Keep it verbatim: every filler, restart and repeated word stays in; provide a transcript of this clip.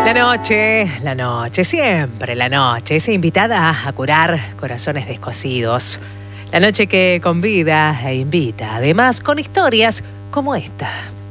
La noche, la noche, siempre la noche, es invitada a curar corazones descosidos. La noche que convida e invita, además con historias como esta.